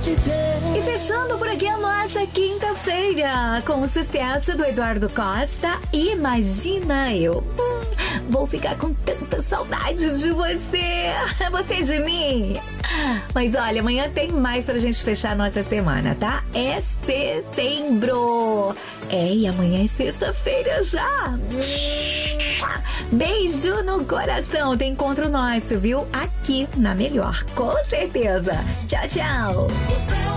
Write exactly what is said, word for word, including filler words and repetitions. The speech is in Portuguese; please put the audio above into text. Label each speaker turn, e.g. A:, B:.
A: E fechando por aqui a nossa quinta-feira com o sucesso do Eduardo Costa, Imagina Eu. Hum, vou ficar com tanta saudade de você, você de mim. Mas olha, amanhã tem mais pra gente fechar a nossa semana, tá? É setembro. É, e amanhã é sexta-feira já. Beijo no coração. Tem encontro nosso, viu? Aqui na Melhor, com certeza. Tchau, tchau.